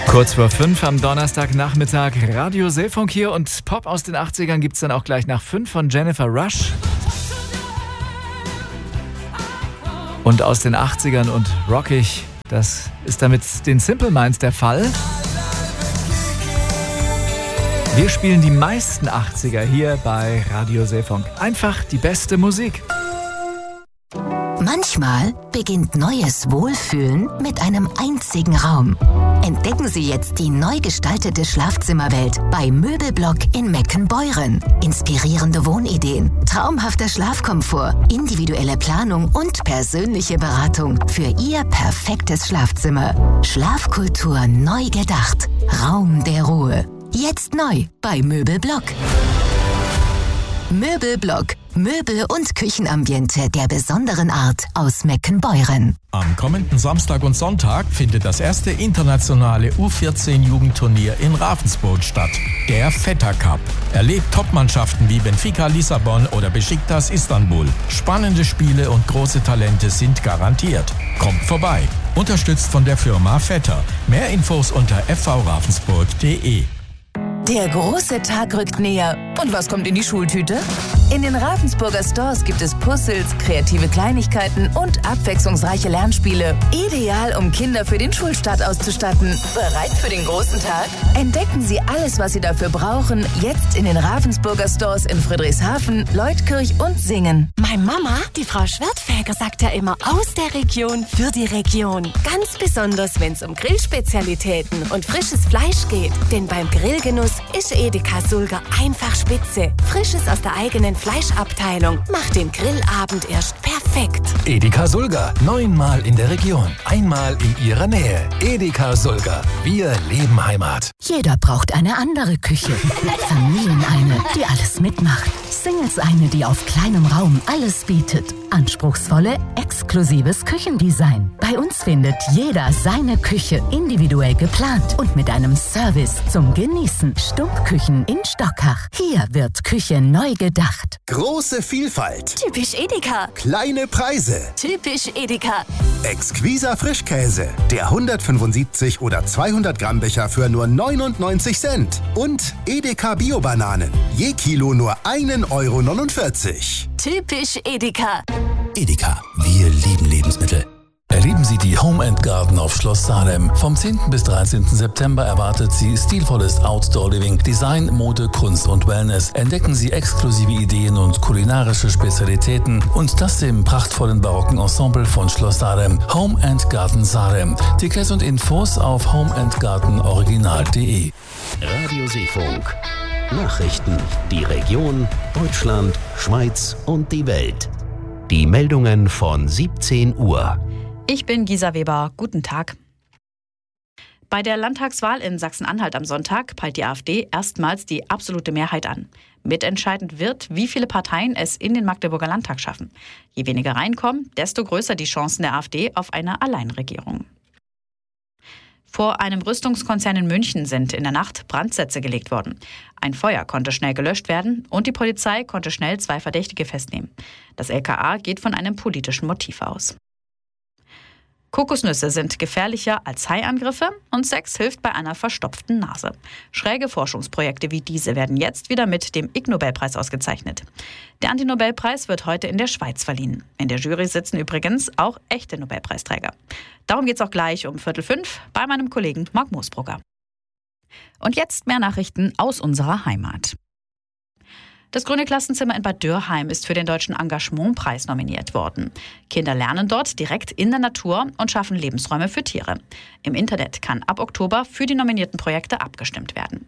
Kurz vor 5 am Donnerstagnachmittag, Radio Seefunk hier und Pop aus den 80ern gibt's dann auch gleich nach 5 von Jennifer Rush. Und aus den 80ern und rockig, das ist damit den Simple Minds der Fall. Wir spielen die meisten 80er hier bei Radio Seefunk. Einfach die beste Musik. Manchmal beginnt neues Wohlfühlen mit einem einzigen Raum. Entdecken Sie jetzt die neu gestaltete Schlafzimmerwelt bei Möbelblock in Meckenbeuren. Inspirierende Wohnideen, traumhafter Schlafkomfort, individuelle Planung und persönliche Beratung für Ihr perfektes Schlafzimmer. Schlafkultur neu gedacht. Raum der Ruhe. Jetzt neu bei Möbelblock. Möbelblock. Möbel- und Küchenambiente der besonderen Art aus Meckenbeuren. Am kommenden Samstag und Sonntag findet das erste internationale U14-Jugendturnier in Ravensburg statt. Der Feta Cup. Erlebt Topmannschaften wie Benfica Lissabon oder Besiktas Istanbul. Spannende Spiele und große Talente sind garantiert. Kommt vorbei. Unterstützt von der Firma Vetter. Mehr Infos unter fvravensburg.de. Der große Tag rückt näher. Und was kommt in die Schultüte? In den Ravensburger Stores gibt es Puzzles, kreative Kleinigkeiten und abwechslungsreiche Lernspiele. Ideal, um Kinder für den Schulstart auszustatten. Bereit für den großen Tag? Entdecken Sie alles, was Sie dafür brauchen, jetzt in den Ravensburger Stores in Friedrichshafen, Leutkirch und Singen. Meine Mama, die Frau Schwertfeger, sagt ja immer aus der Region für die Region. Ganz besonders, wenn es um Grillspezialitäten und frisches Fleisch geht. Denn beim Grillgenuss ist Edeka Sulger einfach spitze. Frisches aus der eigenen Fleischabteilung macht den Grillabend erst perfekt. Edeka Sulger, 9-mal in der Region, einmal in Ihrer Nähe. Edeka Sulger, wir leben Heimat. Jeder braucht eine andere Küche. Familien eine, die alles mitmacht. Singles eine, die auf kleinem Raum alles bietet. Anspruchsvolle, exklusives Küchendesign. Bei uns findet jeder seine Küche individuell geplant und mit einem Service zum Genießen. Stumpfküchen in Stockach. Hier wird Küche neu gedacht. Große Vielfalt. Typisch Edeka. Kleine Preise. Typisch Edeka. Exquiser Frischkäse. Der 175 oder 200 Gramm Becher für nur 99 Cent. Und Edeka Bio-Bananen. Je Kilo nur 1,49 Euro. Typisch Edeka. Edeka, wir lieben Lebensmittel. Erleben Sie die Home & Garden auf Schloss Salem. Vom 10. bis 13. September erwartet Sie stilvolles Outdoor-Living, Design, Mode, Kunst und Wellness. Entdecken Sie exklusive Ideen und kulinarische Spezialitäten und das im prachtvollen barocken Ensemble von Schloss Salem. Home & Garden Salem. Tickets und Infos auf homeandgardenoriginal.de. Radio Seefunk. Nachrichten. Die Region, Deutschland, Schweiz und die Welt. Die Meldungen von 17 Uhr. Ich bin Gisa Weber. Guten Tag. Bei der Landtagswahl in Sachsen-Anhalt am Sonntag peilt die AfD erstmals die absolute Mehrheit an. Mitentscheidend wird, wie viele Parteien es in den Magdeburger Landtag schaffen. Je weniger reinkommen, desto größer die Chancen der AfD auf eine Alleinregierung. Vor einem Rüstungskonzern in München sind in der Nacht Brandsätze gelegt worden. Ein Feuer konnte schnell gelöscht werden und die Polizei konnte schnell 2 Verdächtige festnehmen. Das LKA geht von einem politischen Motiv aus. Kokosnüsse sind gefährlicher als Haiangriffe und Sex hilft bei einer verstopften Nase. Schräge Forschungsprojekte wie diese werden jetzt wieder mit dem Ig-Nobelpreis ausgezeichnet. Der Anti-Nobelpreis wird heute in der Schweiz verliehen. In der Jury sitzen übrigens auch echte Nobelpreisträger. Darum geht's auch gleich um 4:45 bei meinem Kollegen Marc Moosbrugger. Und jetzt mehr Nachrichten aus unserer Heimat. Das Grüne Klassenzimmer in Bad Dürrheim ist für den Deutschen Engagementpreis nominiert worden. Kinder lernen dort direkt in der Natur und schaffen Lebensräume für Tiere. Im Internet kann ab Oktober für die nominierten Projekte abgestimmt werden.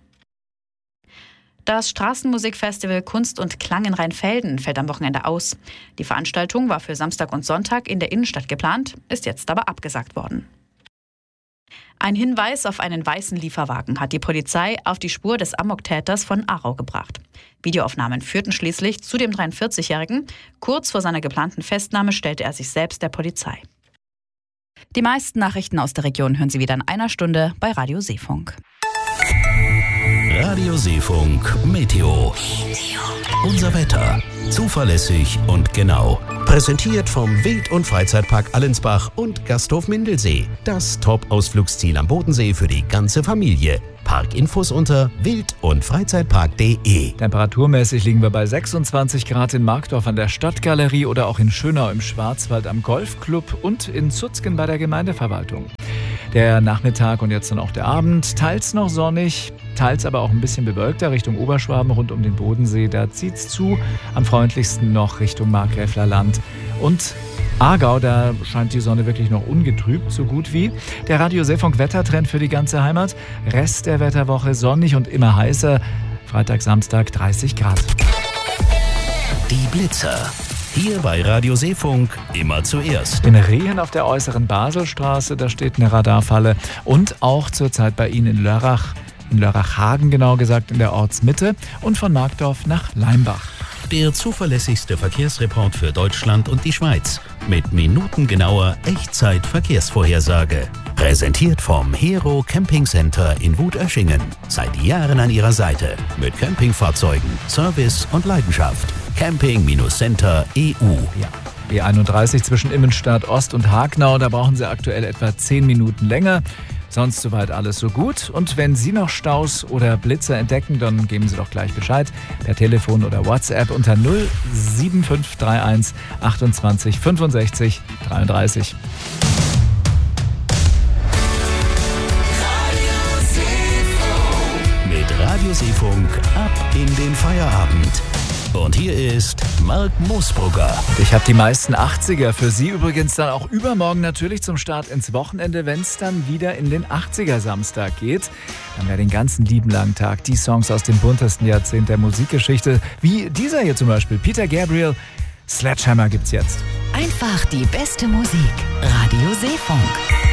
Das Straßenmusikfestival Kunst und Klang in Rheinfelden fällt am Wochenende aus. Die Veranstaltung war für Samstag und Sonntag in der Innenstadt geplant, ist jetzt aber abgesagt worden. Ein Hinweis auf einen weißen Lieferwagen hat die Polizei auf die Spur des Amoktäters von Aarau gebracht. Videoaufnahmen führten schließlich zu dem 43-Jährigen. Kurz vor seiner geplanten Festnahme stellte er sich selbst der Polizei. Die meisten Nachrichten aus der Region hören Sie wieder in einer Stunde bei Radio Seefunk. Radio Seefunk Meteo. Unser Wetter. Zuverlässig und genau. Präsentiert vom Wild- und Freizeitpark Allensbach und Gasthof Mindelsee. Das Top-Ausflugsziel am Bodensee für die ganze Familie. Parkinfos unter wild- und freizeitpark.de. Temperaturmäßig liegen wir bei 26 Grad in Markdorf an der Stadtgalerie oder auch in Schönau im Schwarzwald am Golfclub und in Zutzgen bei der Gemeindeverwaltung. Der Nachmittag und jetzt dann auch der Abend, teils noch sonnig, teils aber auch ein bisschen bewölkter Richtung Oberschwaben rund um den Bodensee. Da zieht's zu, am freundlichsten noch Richtung Markgräfler Land und Aargau, da scheint die Sonne wirklich noch ungetrübt, so gut wie. Der Radio Seefunk Wettertrend für die ganze Heimat. Rest der Wetterwoche sonnig und immer heißer. Freitag, Samstag 30 Grad. Die Blitzer. Hier bei Radio Seefunk immer zuerst. In Rehen auf der äußeren Baselstraße, da steht eine Radarfalle. Und auch zurzeit bei Ihnen in Lörrach. In Lörrachhagen genau gesagt, in der Ortsmitte. Und von Markdorf nach Leimbach. Der zuverlässigste Verkehrsreport für Deutschland und die Schweiz. Mit minutengenauer Echtzeit-Verkehrsvorhersage. Präsentiert vom Hero Camping Center in Wutöschingen. Seit Jahren an Ihrer Seite. Mit Campingfahrzeugen, Service und Leidenschaft. Camping-Center.eu. Ja. B31 zwischen Immenstadt Ost und Hagnau, da brauchen Sie aktuell etwa 10 Minuten länger. Sonst soweit alles so gut. Und wenn Sie noch Staus oder Blitzer entdecken, dann geben Sie doch gleich Bescheid. Per Telefon oder WhatsApp unter 07531 28 65 33. Mit Radio Seefunk ab in den Feierabend. Und hier ist Mark Moosbrugger. Ich habe die meisten 80er für Sie übrigens dann auch übermorgen natürlich zum Start ins Wochenende, wenn es dann wieder in den 80er Samstag geht. Dann wäre den ganzen lieben langen Tag die Songs aus dem buntesten Jahrzehnt der Musikgeschichte, wie dieser hier zum Beispiel, Peter Gabriel. Sledgehammer gibt's jetzt. Einfach die beste Musik. Radio Seefunk.